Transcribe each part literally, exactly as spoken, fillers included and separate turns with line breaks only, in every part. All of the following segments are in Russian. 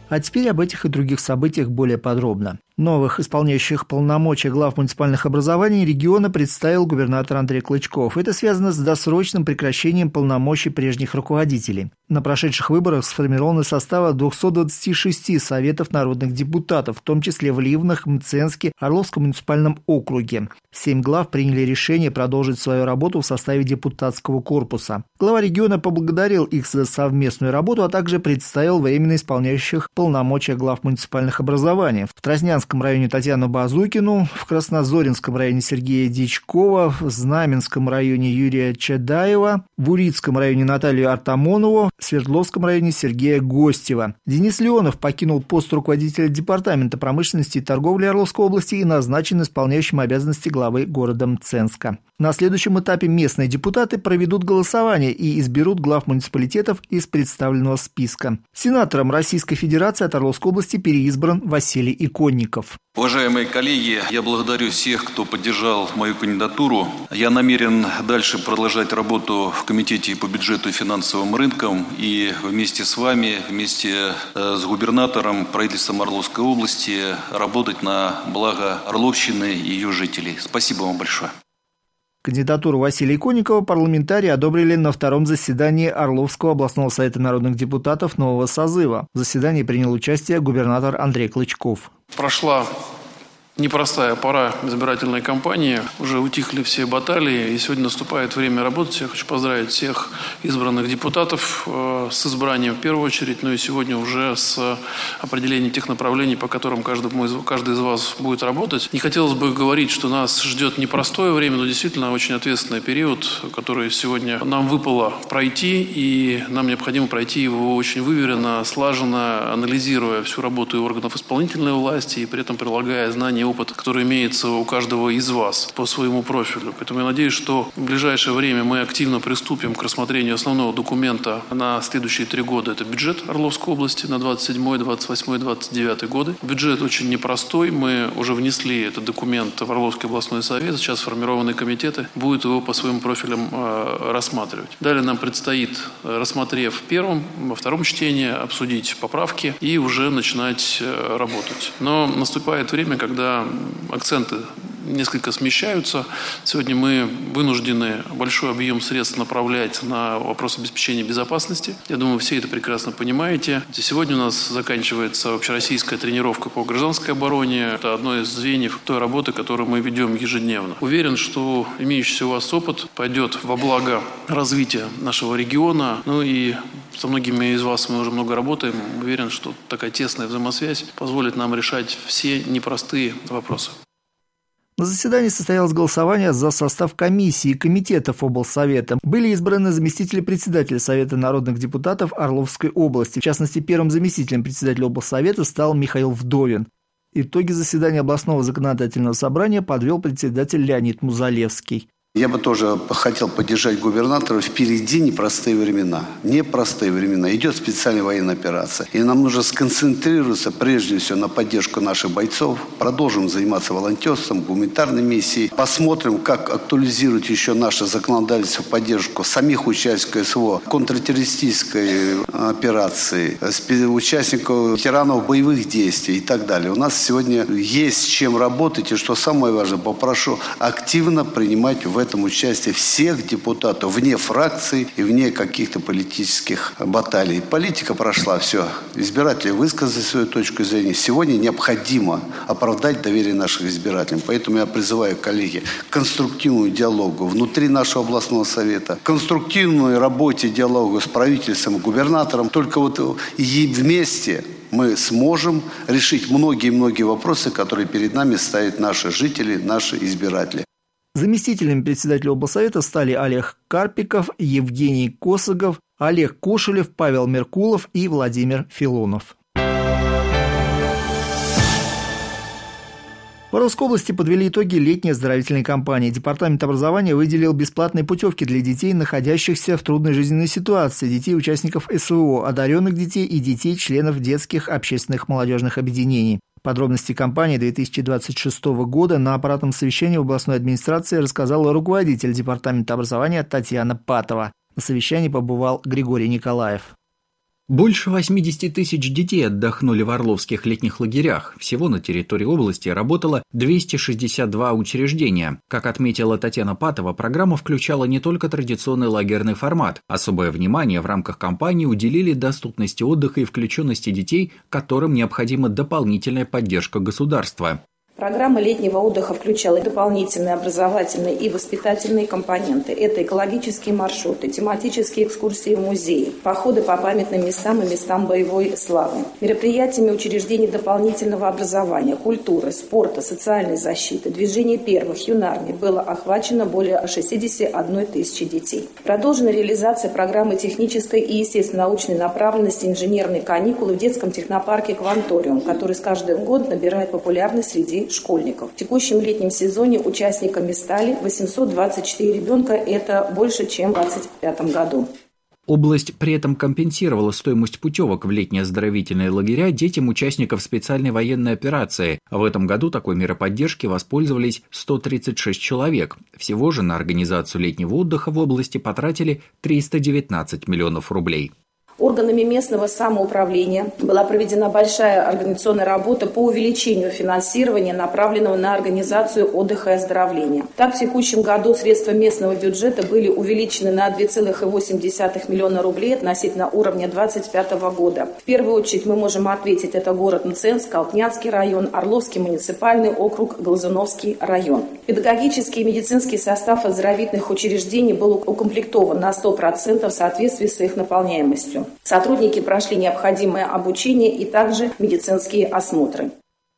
А теперь об этих и других событиях более подробно. Новых исполняющих полномочия глав муниципальных образований региона представил губернатор Андрей Клычков. Это связано с досрочным прекращением полномочий прежних руководителей. На прошедших выборах сформированы составы двухсот двадцати шести советов народных депутатов, в том числе в Ливнах, Мценске, Орловском муниципальном округе. Семь глав приняли решение продолжить свою работу в составе депутатского корпуса. Глава региона поблагодарил их за совместную работу, а также представил временно исполняющих полномочия глав муниципальных образований. В Трознянском районе Татьяну Базукину, в Краснозоринском районе Сергея Дичкова, в Знаменском районе Юрия Чадаева, в Урицком районе Наталью Артамонову, в Свердловском районе Сергея Гостева. Денис Леонов покинул пост руководителя Департамента промышленности и торговли Орловской области и назначен исполняющим обязанности главы города Мценска. На следующем этапе местные депутаты проведут голосование и изберут глав муниципалитетов из представленного списка. Сенатором Российской Федерации от Орловской области переизбран Василий Иконников.
Уважаемые коллеги, я благодарю всех, кто поддержал мою кандидатуру. Я намерен дальше продолжать работу в Комитете по бюджету и финансовым рынкам и вместе с вами, вместе с губернатором, правительством Орловской области работать на благо Орловщины и ее жителей. Спасибо вам большое.
Кандидатуру Василия Иконникова парламентарии одобрили на втором заседании Орловского областного совета народных депутатов нового созыва. В заседании принял участие губернатор Андрей Клычков.
Прошла непростая пора избирательной кампании. Уже утихли все баталии, и сегодня наступает время работать. Я хочу поздравить всех избранных депутатов э, с избранием в первую очередь, но и сегодня уже с определением тех направлений, по которым каждый, каждый из вас будет работать. Не хотелось бы говорить, что нас ждет непростое время, но действительно очень ответственный период, который сегодня нам выпало пройти, и нам необходимо пройти его очень выверенно, слаженно, анализируя всю работу и органов исполнительной власти, и при этом прилагая знания и опыт, который имеется у каждого из вас по своему профилю. Поэтому я надеюсь, что в ближайшее время мы активно приступим к рассмотрению основного документа на следующие три года. Это бюджет Орловской области на двадцать седьмой, двадцать восьмой, двадцать девятый годы. Бюджет очень непростой. Мы уже внесли этот документ в Орловский областной совет. Сейчас сформированные комитеты будут его по своим профилям э, рассматривать. Далее нам предстоит, рассмотрев в первом, во втором чтении, обсудить поправки и уже начинать э, работать. Но наступает время, когда акценты несколько смещаются. Сегодня мы вынуждены большой объем средств направлять на вопрос обеспечения безопасности. Я думаю, все это прекрасно понимаете. Сегодня у нас заканчивается общероссийская тренировка по гражданской обороне. Это одно из звеньев той работы, которую мы ведем ежедневно. Уверен, что имеющийся у вас опыт пойдет во благо развития нашего региона. Ну и со многими из вас мы уже много работаем. Уверен, что такая тесная взаимосвязь позволит нам решать все непростые вопросы.
На заседании состоялось голосование за состав комиссии и комитетов облсовета. Были избраны заместители председателя Совета народных депутатов Орловской области. В частности, первым заместителем председателя облсовета стал Михаил Вдовин. Итоги заседания областного законодательного собрания подвел председатель Леонид Музалевский.
Я бы тоже хотел поддержать губернатора. Впереди непростые времена. Непростые времена. Идет специальная военная операция. И нам нужно сконцентрироваться прежде всего на поддержку наших бойцов. Продолжим заниматься волонтерством, гуманитарной миссией. Посмотрим, как актуализировать еще наше законодательство в поддержку самих участников СВО, контртеррористической операции, участников, ветеранов боевых действий и так далее. У нас сегодня есть с чем работать. И что самое важное, попрошу активно принимать в в этом участие всех депутатов вне фракций и вне каких-то политических баталий. Политика прошла, все. Избиратели высказали свою точку зрения. Сегодня необходимо оправдать доверие наших избирателей. Поэтому я призываю, коллеги, к конструктивному диалогу внутри нашего областного совета, к конструктивной работе диалога с правительством и губернатором. Только вот и вместе мы сможем решить многие-многие вопросы, которые перед нами ставят наши жители, наши избиратели.
Заместителями председателя облсовета стали Олег Карпиков, Евгений Косогов, Олег Кошелев, Павел Меркулов и Владимир Филонов. В Орловской области подвели итоги летней оздоровительной кампании. Департамент образования выделил бесплатные путевки для детей, находящихся в трудной жизненной ситуации, детей участников СВО, одаренных детей и детей членов детских общественных молодежных объединений. Подробности кампании две тысячи двадцать шестого года на аппаратном совещании в областной администрации рассказала руководитель департамента образования Татьяна Патова. На совещании побывал Григорий Николаев.
Больше восьмидесяти тысяч детей отдохнули в орловских летних лагерях. Всего на территории области работало двести шестьдесят два учреждения. Как отметила Татьяна Патова, программа включала не только традиционный лагерный формат. Особое внимание в рамках кампании уделили доступности отдыха и включенности детей, которым необходима дополнительная поддержка государства.
Программа летнего отдыха включала дополнительные образовательные и воспитательные компоненты. Это экологические маршруты, тематические экскурсии в музеи, походы по памятным местам и местам боевой славы, мероприятиями учреждений дополнительного образования, культуры, спорта, социальной защиты, движения первых, юнармии было охвачено более шестидесяти одной тысячи детей. Продолжена реализация программы технической и естественно-научной направленности «Инженерные каникулы» в детском технопарке «Кванториум», который с каждым годом набирает популярность среди школьников. В текущем летнем сезоне участниками стали восемьсот двадцать четыре ребенка, это больше, чем в две тысячи двадцать пятом году.
Область при этом компенсировала стоимость путевок в летние оздоровительные лагеря детям участников специальной военной операции. В этом году такой мерой поддержки воспользовались сто тридцать шесть человек. Всего же на организацию летнего отдыха в области потратили триста девятнадцать миллионов рублей.
Органами местного самоуправления была проведена большая организационная работа по увеличению финансирования, направленного на организацию отдыха и оздоровления. Так, в текущем году средства местного бюджета были увеличены на две целых восемь десятых миллиона рублей относительно уровня две тысячи двадцать пятого года. В первую очередь мы можем ответить, это город Мценск, Алтнянский район, Орловский муниципальный округ, Глазуновский район. Педагогический и медицинский состав оздоровительных учреждений был укомплектован на сто процентов в соответствии с их наполняемостью. Сотрудники прошли необходимое обучение и также медицинские осмотры.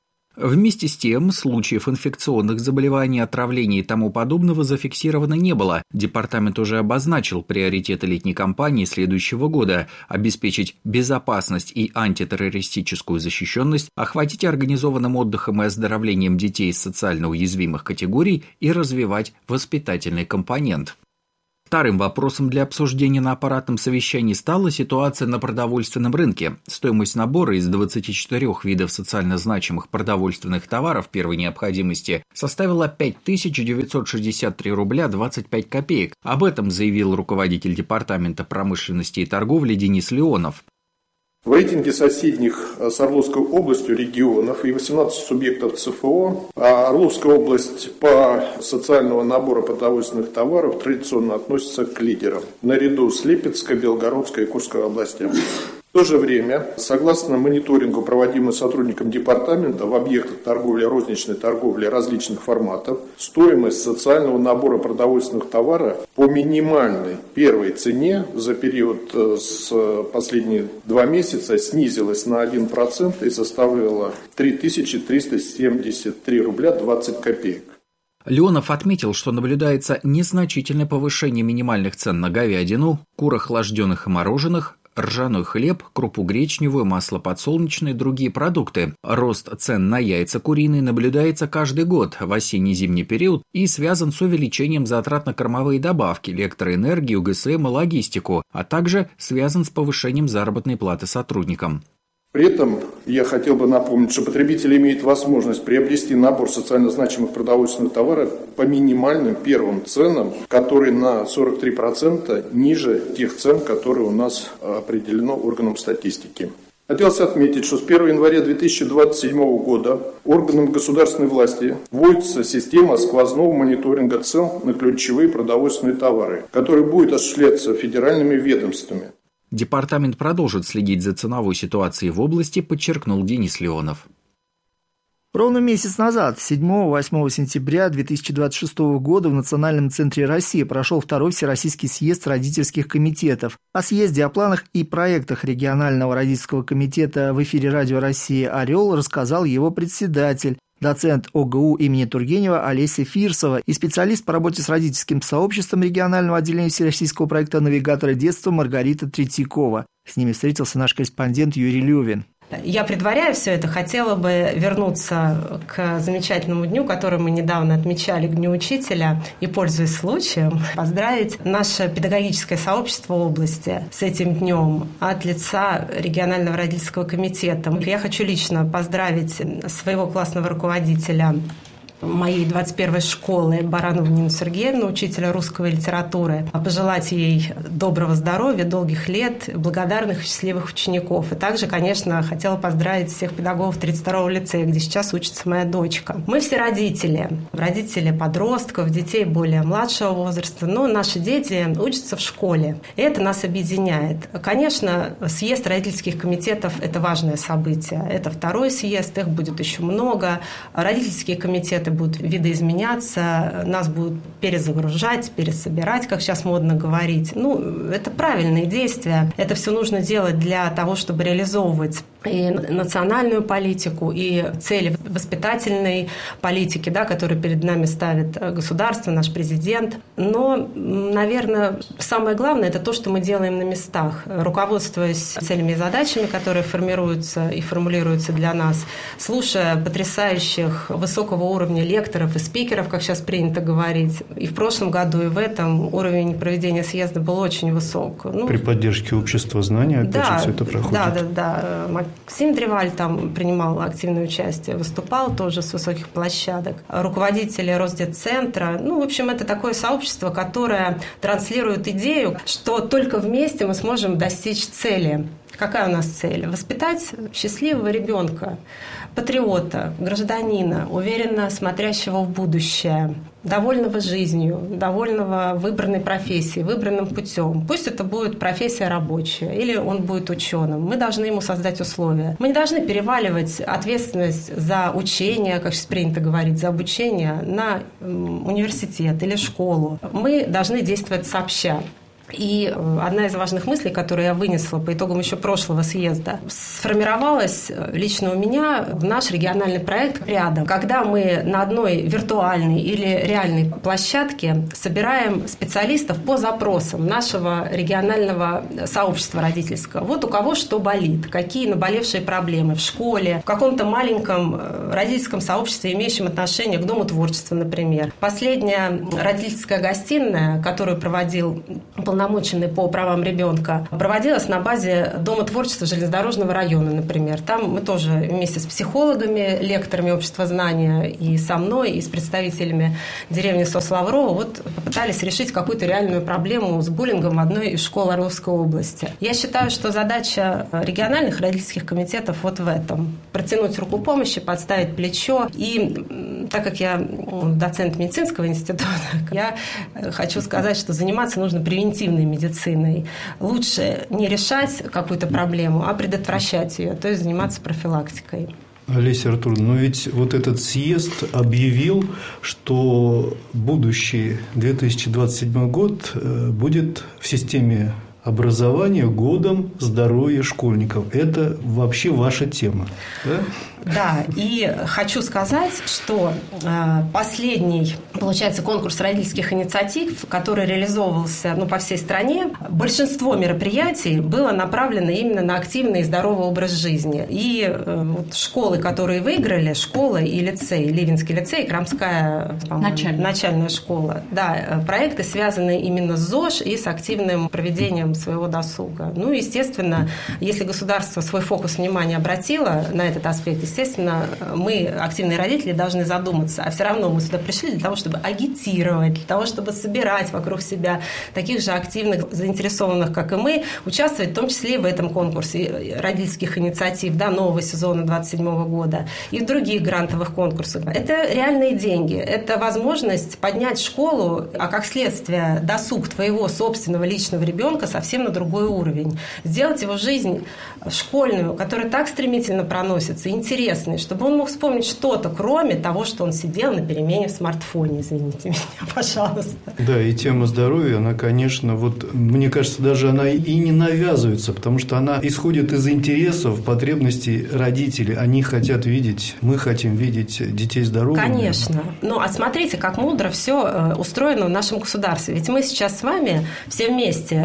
Вместе с тем, случаев инфекционных заболеваний, отравлений и тому подобного зафиксировано не было. Департамент уже обозначил приоритеты летней кампании следующего года – обеспечить безопасность и антитеррористическую защищенность, охватить организованным отдыхом и оздоровлением детей из социально уязвимых категорий и развивать воспитательный компонент. Вторым вопросом для обсуждения на аппаратном совещании стала ситуация на продовольственном рынке. Стоимость набора из двадцати четырёх видов социально значимых продовольственных товаров первой необходимости составила пять тысяч девятьсот шестьдесят три рубля двадцать пять копеек. Об этом заявил руководитель Департамента промышленности и торговли Денис Леонов.
В рейтинге соседних с Орловской областью регионов и восемнадцати субъектов ЦФО Орловская область по социальному набору продовольственных товаров традиционно относится к лидерам, наряду с Липецкой, Белгородской и Курской областями. В то же время, согласно мониторингу, проводимому сотрудникам департамента в объектах торговли, розничной торговли различных форматов, стоимость социального набора продовольственных товаров по минимальной первой цене за период с последние два месяца снизилась на один процент и составила три тысячи триста семьдесят три рубля двадцать копеек.
Леонов отметил, что наблюдается незначительное повышение минимальных цен на говядину, кур охлажденных и мороженых, ржаной хлеб, крупу гречневую, масло подсолнечное и другие продукты. Рост цен на яйца куриные наблюдается каждый год в осенне-зимний период и связан с увеличением затрат на кормовые добавки, электроэнергию, ГСМ и логистику, а также связан с повышением заработной платы сотрудникам.
При этом я хотел бы напомнить, что потребитель имеет возможность приобрести набор социально значимых продовольственных товаров по минимальным первым ценам, которые на сорок три процента ниже тех цен, которые у нас определено органом статистики. Хотелось отметить, что с первого января две тысячи двадцать седьмого года органам государственной власти вводится система сквозного мониторинга цен на ключевые продовольственные товары, которая будет осуществляться федеральными ведомствами.
Департамент продолжит следить за ценовой ситуацией в области, подчеркнул Денис Леонов.
Ровно месяц назад, седьмого-восьмого сентября две тысячи двадцать шестого года, в Национальном центре России прошел второй Всероссийский съезд родительских комитетов. О съезде, о планах и проектах регионального родительского комитета в эфире Радио России «Орел» рассказал его председатель, доцент ОГУ имени Тургенева Олеся Фирсова и специалист по работе с родительским сообществом регионального отделения всероссийского проекта «Навигаторы детства» Маргарита Третьякова. С ними встретился наш корреспондент Юрий Левин.
Я, предваряя все это, хотела бы вернуться к замечательному дню, который мы недавно отмечали, к Дню учителя, и, пользуясь случаем, поздравить наше педагогическое сообщество области с этим днем от лица регионального родительского комитета. Я хочу лично поздравить своего классного руководителя моей двадцать первой школы Баранову Нину Сергеевну, учителя русского и литературы, пожелать ей доброго здоровья, долгих лет, благодарных и счастливых учеников. И также, конечно, хотела поздравить всех педагогов тридцать второго лицея, где сейчас учится моя дочка. Мы все родители, родители подростков, детей более младшего возраста, но наши дети учатся в школе. И это нас объединяет. Конечно, съезд родительских комитетов – это важное событие. Это второй съезд, их будет еще много. Родительские комитеты будут видоизменяться, нас будут перезагружать, пересобирать, как сейчас модно говорить. Ну, это правильные действия. Это все нужно делать для того, чтобы реализовывать и национальную политику, и цели воспитательной политики, да, которые перед нами ставит государство, наш президент. Но, наверное, самое главное – это то, что мы делаем на местах, руководствуясь целями и задачами, которые формируются и формулируются для нас, слушая потрясающих высокого уровня лекторов и спикеров, как сейчас принято говорить. И в прошлом году, и в этом уровень проведения съезда был очень высок. Ну,
при поддержке общества знания, опять
да,
же, все это проходит.
Да, да, да. Максим Древаль там принимал активное участие, выступал тоже с высоких площадок. Руководители Росдетцентра. Ну, в общем, это такое сообщество, которое транслирует идею, что только вместе мы сможем достичь цели. Какая у нас цель? Воспитать счастливого ребенка, патриота, гражданина, уверенно смотрящего в будущее, довольного жизнью, довольного выбранной профессией, выбранным путем. Пусть это будет профессия рабочая или он будет ученым. Мы должны ему создать условия. Мы не должны переваливать ответственность за учение, как сейчас принято говорить, за обучение на университет или школу. Мы должны действовать сообща. И одна из важных мыслей, которую я вынесла по итогам еще прошлого съезда, сформировалась лично у меня в наш региональный проект рядом, когда мы на одной виртуальной или реальной площадке собираем специалистов по запросам нашего регионального сообщества родительского. Вот у кого что болит, какие наболевшие проблемы в школе, в каком-то маленьком родительском сообществе, имеющем отношение к Дому творчества, например. Последняя родительская гостиная, которую проводил полномоченный по правам ребенка, проводилась на базе Дома творчества железнодорожного района, например. Там мы тоже вместе с психологами, лекторами общества знания и со мной, и с представителями деревни Сос-Лаврово вот попытались решить какую-то реальную проблему с буллингом в одной из школ Орловской области. Я считаю, что задача региональных родительских комитетов вот в этом. Протянуть руку помощи, подставить плечо. И так как я доцент медицинского института, я хочу сказать, что заниматься нужно превентивно медициной. Лучше не решать какую-то проблему, а предотвращать ее, то есть заниматься профилактикой.
Олеся Артуровна, но ведь вот этот съезд объявил, что будущий две тысячи двадцать седьмой год будет в системе образования годом здоровья школьников. Это вообще ваша тема, да?
Да, и хочу сказать, что последний, получается, конкурс родительских инициатив, который реализовывался ну, по всей стране, большинство мероприятий было направлено именно на активный и здоровый образ жизни. И вот школы, которые выиграли, школа и лицей, Ливенский лицей, Крамская начальная. начальная школа, да, проекты связаны именно с ЗОЖ и с активным проведением своего досуга. Ну, естественно, если государство свой фокус внимания обратило на этот аспект, естественно, мы, активные родители, должны задуматься. А все равно мы сюда пришли для того, чтобы агитировать, для того, чтобы собирать вокруг себя таких же активных, заинтересованных, как и мы, участвовать в том числе и в этом конкурсе родительских инициатив да, нового сезона двадцать седьмого года и в других грантовых конкурсах. Это реальные деньги. Это возможность поднять школу, а как следствие досуг твоего собственного личного ребенка совсем на другой уровень. Сделать его жизнь школьную, которая так стремительно проносится, интересной, чтобы он мог вспомнить что-то, кроме того, что он сидел на перемене в смартфоне. Извините меня, пожалуйста.
Да, и тема здоровья, она, конечно, вот, мне кажется, даже она и не навязывается, потому что она исходит из интересов, потребностей родителей. Они хотят видеть, мы хотим видеть детей здоровыми.
Конечно. Ну, а смотрите, как мудро все устроено в нашем государстве. Ведь мы сейчас с вами все вместе, мы как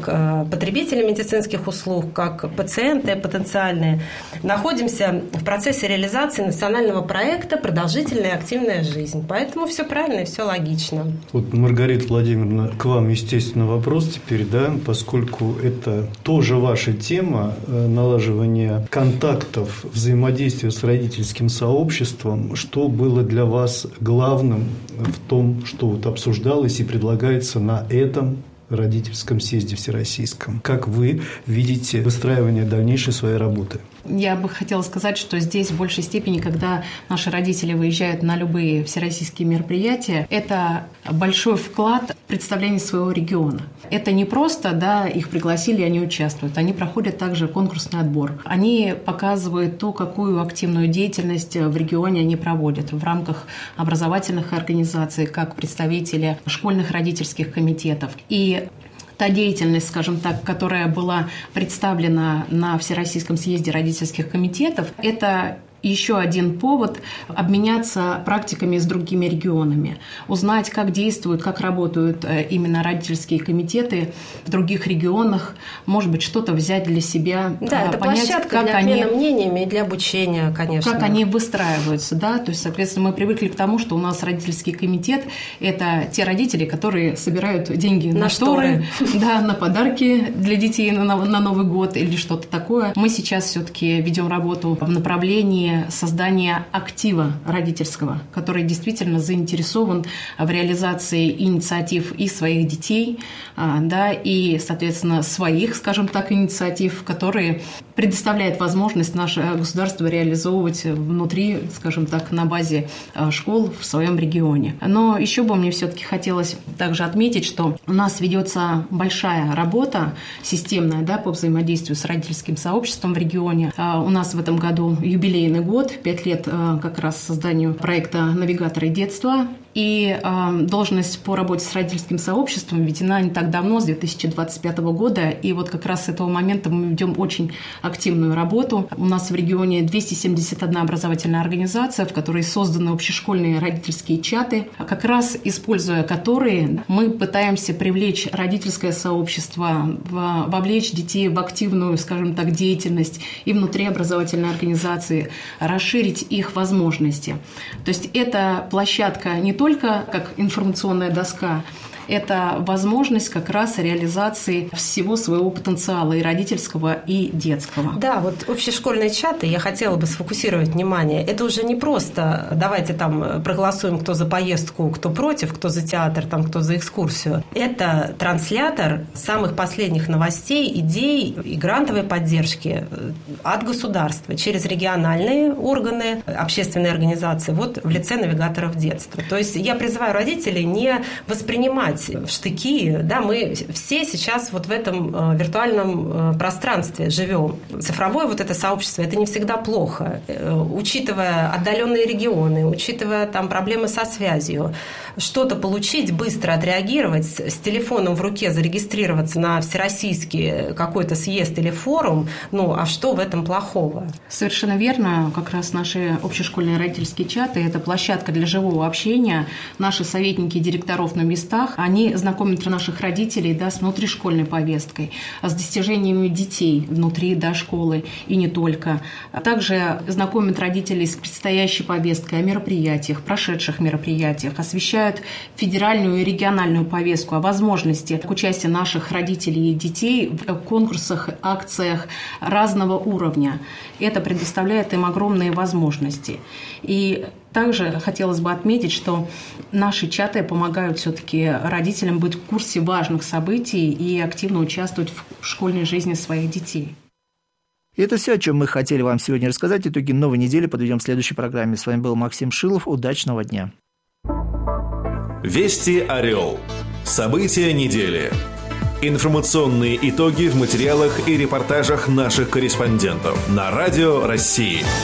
как потребители медицинских услуг, как пациенты потенциальные, находимся в процессе реализации национального проекта «Продолжительная и активная жизнь». Поэтому все правильно и все логично.
Вот, Маргарита Владимировна, к вам, естественно, вопрос теперь, да, поскольку это тоже ваша тема, налаживание контактов, взаимодействия с родительским сообществом. Что было для вас главным в том, что вот обсуждалось и предлагается на этом родительском съезде всероссийском? Как вы видите выстраивание дальнейшей своей работы?
Я бы хотела сказать, что здесь в большей степени, когда наши родители выезжают на любые всероссийские мероприятия, это большой вклад в представление своего региона. Это не просто, да, их пригласили, они участвуют. Они проходят также конкурсный отбор. Они показывают то, какую активную деятельность в регионе они проводят в рамках образовательных организаций, как представители школьных родительских комитетов. И та деятельность, скажем так, которая была представлена на Всероссийском съезде родительских комитетов, это еще один повод обменяться практиками с другими регионами, узнать, как действуют, как работают именно родительские комитеты в других регионах, может быть, что-то взять для себя,
да, это
понять,
площадка
как
для
они,
обмена мнениями и для обучения, конечно.
Как они выстраиваются, да, то есть, соответственно, мы привыкли к тому, что у нас родительский комитет – это те родители, которые собирают деньги на, на шторы, да, на подарки для детей на, на Новый год или что-то такое. Мы сейчас все-таки ведем работу в направлении создания актива родительского, который действительно заинтересован в реализации инициатив и своих детей, да, и, соответственно, своих, скажем так, инициатив, которые предоставляют возможность наше государство реализовывать внутри, скажем так, на базе школ в своем регионе. Но еще бы мне все-таки хотелось также отметить, что у нас ведется большая работа системная, да, по взаимодействию с родительским сообществом в регионе. У нас в этом году юбилейный год, пять лет как раз созданию проекта «Навигаторы детства». И э, должность по работе с родительским сообществом введена не так давно, с две тысячи двадцать пятого года. И вот как раз с этого момента мы ведем очень активную работу. У нас в регионе двести семьдесят одна образовательная организация, в которой созданы общешкольные родительские чаты, как раз используя которые мы пытаемся привлечь родительское сообщество, вовлечь детей в активную, скажем так, деятельность и внутри образовательной организации, расширить их возможности. То есть это площадка не только только как информационная доска, это возможность как раз реализации всего своего потенциала и родительского, и детского.
Да, вот общешкольные чаты, я хотела бы сфокусировать внимание, это уже не просто давайте там проголосуем, кто за поездку, кто против, кто за театр, там, кто за экскурсию. Это транслятор самых последних новостей, идей и грантовой поддержки от государства через региональные органы, общественные организации, вот в лице навигаторов детства. То есть я призываю родителей не воспринимать в штыки, да, мы все сейчас вот в этом виртуальном пространстве живем. Цифровое вот это сообщество, это не всегда плохо. Учитывая отдаленные регионы, учитывая там проблемы со связью, что-то получить, быстро отреагировать, с телефоном в руке зарегистрироваться на всероссийский какой-то съезд или форум, ну, а что в этом плохого?
Совершенно верно. Как раз наши общешкольные родительские чаты – это площадка для живого общения. Наши советники директоров на местах, они знакомят наших родителей, да, с внутришкольной повесткой, с достижениями детей внутри, да, школы и не только. А также знакомят родителей с предстоящей повесткой о мероприятиях, прошедших мероприятиях, освещают федеральную и региональную повестку о возможности участия наших родителей и детей в конкурсах, акциях разного уровня. Это предоставляет им огромные возможности. И также хотелось бы отметить, что наши чаты помогают все-таки родителям быть в курсе важных событий и активно участвовать в школьной жизни своих детей.
И это все, о чем мы хотели вам сегодня рассказать. Итоги новой недели подведем в следующей программе. С вами был Максим Шилов. Удачного дня.
Вести Орел. События недели. Информационные итоги в материалах и репортажах наших корреспондентов на Радио России.